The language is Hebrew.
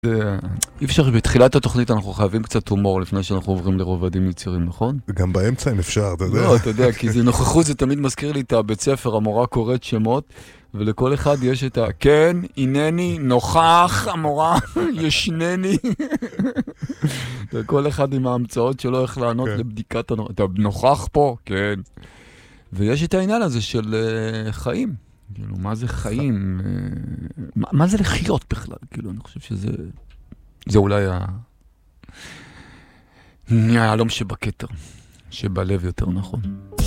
אי אפשר, בתחילת התוכנית אנחנו חייבים קצת הומור לפני שאנחנו עוברים לרובדים יצירים, נכון? גם באמצע אם אפשר, אתה יודע. לא, אתה יודע, כי זה נוכחות, זה תמיד מזכיר לי את הבית ספר, המורה קוראת שמות, ולכל אחד יש את כן, הנני, נוכח, המורה, ישנני. וכל אחד עם ההמצאות שלו, איך לענות לבדיקת הנוכח. אתה נוכח פה? כן. ויש את העניין הזה של חיים. כאילו, מה זה חיים? מה זה לחיות בכלל? כאילו, אני חושב שזה... זה אולי היהלום שבכתר, שבלב יותר נכון.